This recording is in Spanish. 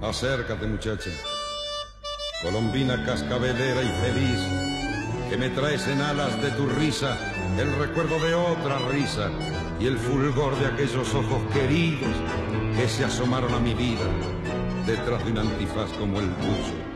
Acércate, muchacha, colombina cascabelera y feliz, que me traes en alas de tu risa el recuerdo de otra risa y el fulgor de aquellos ojos queridos que se asomaron a mi vida detrás de un antifaz como el tuyo.